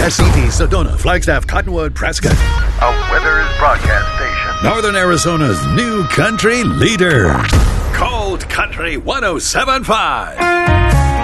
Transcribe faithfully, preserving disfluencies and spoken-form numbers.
S C T, Sedona, Flagstaff, Cottonwood, Prescott. A Withers broadcast station. Northern Arizona's new country leader. Cold Country one oh seven point five.